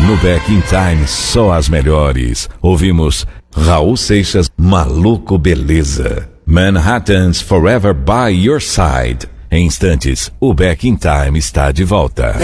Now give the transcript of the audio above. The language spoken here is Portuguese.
No Back in Time, só as melhores. Ouvimos Raul Seixas, Maluco Beleza. Manhattan's Forever by Your Side. Em instantes, o Back in Time está de volta.